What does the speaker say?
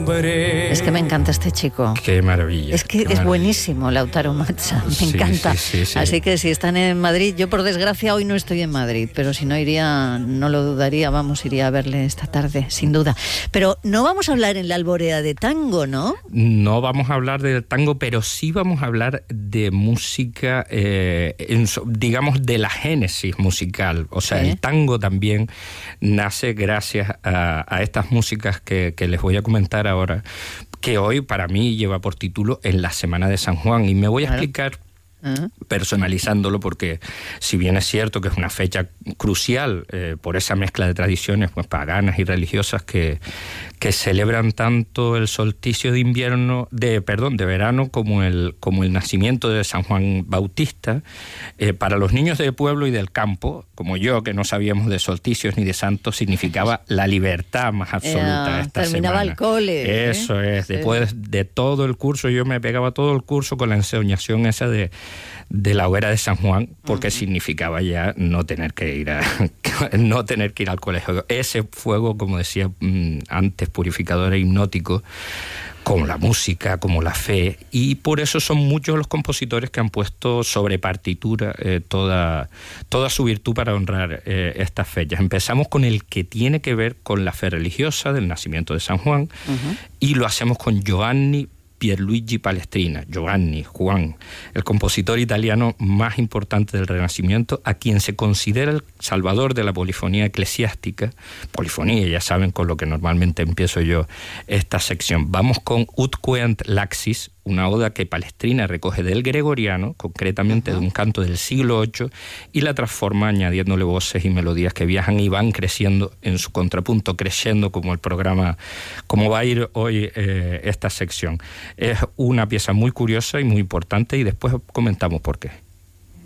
Es que me encanta este chico. Qué maravilla. Es que es buenísimo, Lautaro Mazza. Me encanta. Sí. Así que si están en Madrid, yo por desgracia hoy no estoy en Madrid, pero si no iría, no lo dudaría, iría a verle esta tarde, sin duda. Pero no vamos a hablar en la Alborada de tango, ¿no? No vamos a hablar del tango, pero sí vamos a hablar de música, digamos, de la génesis musical. O sea, el tango también nace gracias a estas músicas que les voy a comentar ahora, que hoy para mí lleva por título En la Semana de San Juan. Y me voy a explicar personalizándolo, porque si bien es cierto que es una fecha crucial por esa mezcla de tradiciones pues paganas y religiosas que celebran tanto el solsticio de invierno, de verano, como el nacimiento de San Juan Bautista, para los niños del pueblo y del campo, como yo, que no sabíamos de solsticios ni de santos, significaba la libertad más absoluta esta terminaba semana. El cole. Eso es, después de todo el curso, yo me pegaba todo el curso con la ensoñación esa de la hoguera de San Juan, porque significaba ya no tener que ir al colegio. Ese fuego, como decía antes, purificador e hipnótico, como la música, como la fe, y por eso son muchos los compositores que han puesto sobre partitura toda su virtud para honrar estas fechas. Empezamos con el que tiene que ver con la fe religiosa del nacimiento de San Juan, y lo hacemos con Giovanni Pierluigi Palestrina, Juan, el compositor italiano más importante del Renacimiento, a quien se considera el salvador de la polifonía eclesiástica. Polifonía, ya saben, con lo que normalmente empiezo yo esta sección. Vamos con Ut Queant Laxis, una oda que Palestrina recoge del gregoriano, concretamente de un canto del siglo VIII, y la transforma añadiéndole voces y melodías que viajan y van creciendo en su contrapunto, creciendo como el programa, como va a ir hoy esta sección. Es una pieza muy curiosa y muy importante, y después comentamos por qué.